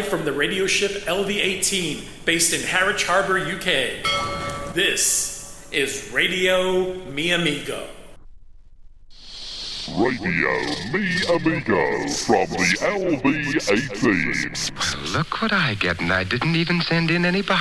live from the radio ship LV-18, based in Harwich Harbour, UK. This is Radio Mi Amigo. Radio Mi Amigo from the LV-18. Well, look what I get, and I didn't even send in any